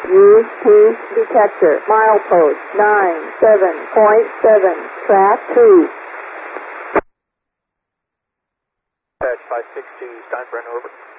Use Peace detector. Milepost 97.7. Track 2. Patch 562, Steinbrenner, over.